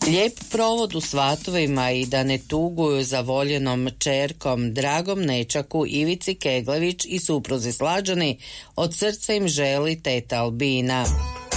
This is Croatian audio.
Lijep provod u svatovima i da ne tuguju za voljenom čerkom Dragom nečaku Ivici Keglević i supruzi Slađani od srca im želi teta Albina.